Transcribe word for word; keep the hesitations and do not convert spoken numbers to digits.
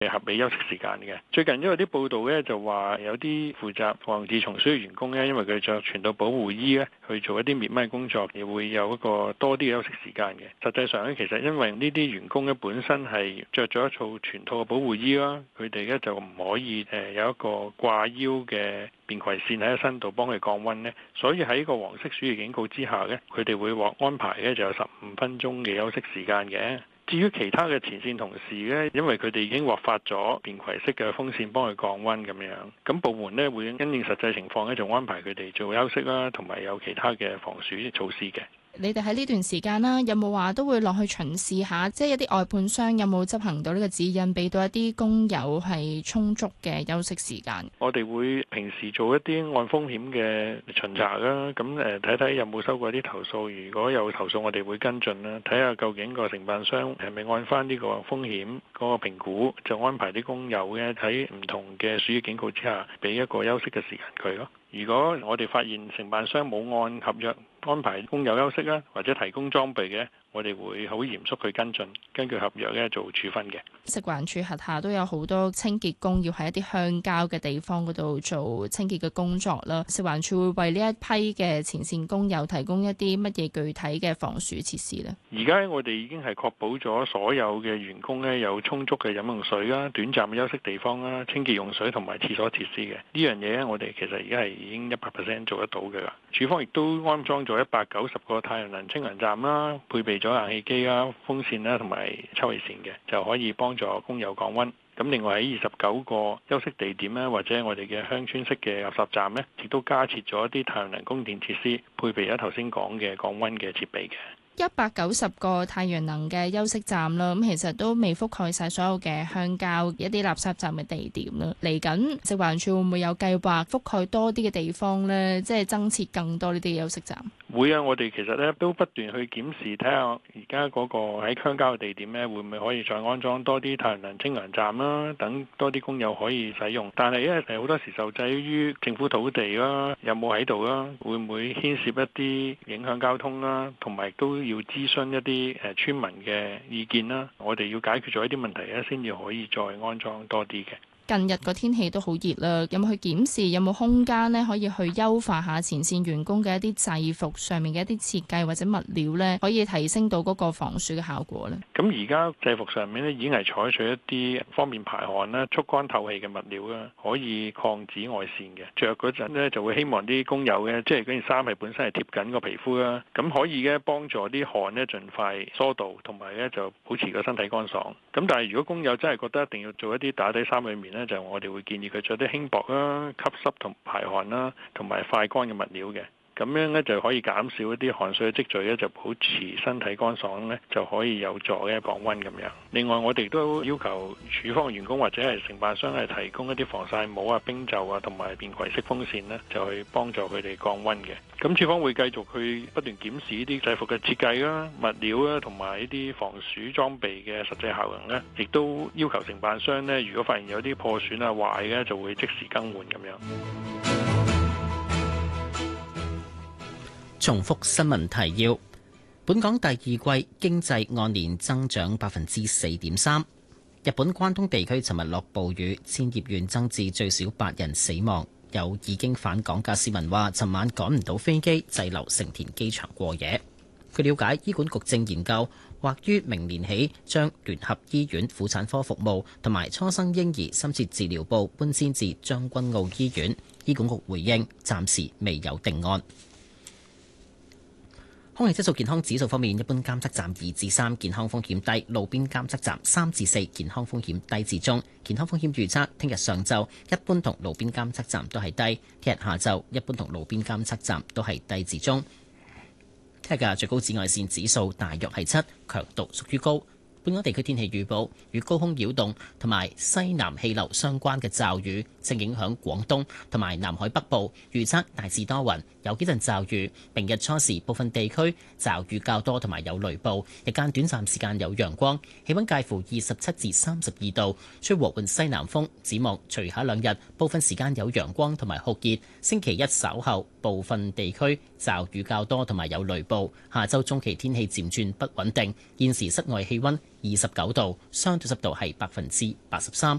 合理休息時間嘅。最近因為啲報道咧就話有啲負責防治蟲鼠嘅員工咧，因為佢着全套保護衣咧去做一啲滅蚊工作，亦會有一個多啲嘅休息時間嘅。實際上咧，其實因為呢啲員工咧本身係着咗一套全套嘅保護衣啦，佢哋咧就唔可以誒有一個掛腰嘅便攜線喺個身度幫佢降溫咧，所以喺個黃色暑熱警告之下咧，佢哋會獲安排咧就有十五分鐘嘅休息時間嘅。至於其他嘅前線同事呢，因為佢哋已經獲發咗便攜式嘅風扇幫佢降溫咁樣，咁部門呢會因應實際情況咧，就安排佢哋做休息啦，同埋有其他嘅防暑措施嘅。 你哋喺呢段時間啦，有冇話都會落去巡視下，即係一啲外判商有冇執行到呢個指引，俾到一啲工友係充足嘅休息時間？ 我哋會平時做一啲按風險嘅巡查啦，咁誒睇睇有冇收過啲投訴，如果有投訴，我哋會跟進啦，睇下究竟個承辦商係咪按翻呢個風險嗰個評估，就安排啲工友咧喺唔同嘅暑熱警告之下，俾一個休息嘅時間佢咯。如果我哋發現承辦商冇按合約安排工友休息啦，或者提供裝備嘅，我哋會好嚴肅去跟進，根據合約咧做處分嘅。 食環署轄下都有好多清潔工要喺一啲鄉郊嘅地方嗰度做清潔嘅工作啦。食環署會為呢一批嘅前線工友提供一啲乜嘢具體嘅防暑設施呢？ 而家我哋已經係確保咗所有嘅員工咧有充足嘅飲用水啦、短暫嘅休息地方啦、清潔用水同埋廁所設施嘅。呢樣嘢咧，我哋其實而家係已經一百 percent 做得到嘅啦。署方亦都安裝咗一百九十個太陽能清涼站啦，配備咗冷氣機啦、風扇啦同埋抽氣扇嘅，就可以幫助工友降溫。咁另外喺二十九個休息地點咧，或者我哋嘅鄉村式嘅垃圾站咧，亦都加設咗一啲太陽能供電設施，配備咗頭先講嘅降溫嘅設備嘅。 一百九十個太陽能嘅休息站啦，咁其實都未覆蓋晒所有嘅鄉郊一啲垃圾站嘅地點啦。嚟緊食環署會唔會有計劃覆蓋多啲嘅地方呢？即係增設更多呢啲休息站？ 會啊！我哋其實咧都不斷去檢視，睇下而家嗰個喺鄉郊嘅地點咧，會唔會可以再安裝多啲太陽能清涼站啦，等多啲工友可以使用。但係咧誒好多時受制於政府土地啦，有冇喺度啦，會唔會牽涉一啲影響交通啦，同埋都要諮詢一啲誒村民嘅意見啦。我哋要解決咗一啲問題咧，先至可以再安裝多啲嘅。 近日個天氣都好熱啦，有冇去檢視有冇空間呢？可以去優化下前線員工嘅一啲制服上面嘅一啲設計或者物料呢，可以提升到嗰個防暑嘅效果呢？ 咁而家制服上面呢，已經係採取一啲方便排汗啦、速乾透氣嘅物料啦，可以抗紫外線嘅。着嗰陣呢，就會希望啲工友嘅，即係嗰件衫係本身係貼緊個皮膚啦，咁可以嘅幫助啲汗呢盡快疏導，同埋咧就保持個身體乾爽。咁但係如果工友真係覺得一定要做一啲打底衫裏面呢，就我哋會建議佢着啲輕薄啦、吸濕同排汗啦，同埋快乾嘅物料嘅。咁樣咧就可以減少一啲汗水嘅積聚咧，就保持身體乾爽咧，就可以有助嘅降溫咁樣。另外，我哋都要求處方員工或者係承辦商係提供一啲防曬帽啊、冰袖啊，同埋便攜式風扇咧，就去幫助佢哋降溫嘅。咁處方會繼續去不斷檢視呢啲制服嘅設計啦、物料啦，同埋呢啲防暑裝備嘅實際效能咧，亦都要求承辦商咧，如果發現有啲破損啊、壞嘅，就會即時更換咁樣。 重複新聞提要：本港第二季經濟按年增長百分之四點三。日本關東地區尋日落暴雨，千葉縣增至最少八人死亡。有已經返港嘅市民話，尋晚趕唔到飛機，滯留成田機場過夜。據了解，醫管局正研究，或於明年起將聯合醫院婦產科服務同埋初生嬰兒深切治療部搬遷至將軍澳醫院。醫管局回應，暫時未有定案。空氣質素健康指數方面，一般監測站二至三，健康風險低；路邊監測站三至四，健康風險低至中。健康風險預測：聽日上晝一般同路邊監測站都係低；聽日下晝一般同路邊監測站都係低至中。聽日嘅最高紫外線指數大約係七，強度屬於高。本港地區天氣預報，與高空擾動同埋西南氣流相關嘅驟雨正影響廣東同埋南海北部，預測大致多雲，有幾陣驟雨。明日初時部分地區驟雨較多同埋有雷暴，日間短暫時間有陽光，氣溫介乎二十七至三十二度，吹和緩西南風。展望隨下兩日部分時間有陽光同埋酷熱，星期一稍後部分地區驟雨較多同埋有雷暴。下週中期天氣漸轉不穩定。現時室外氣溫二十九度，相對濕度係百分之八十三。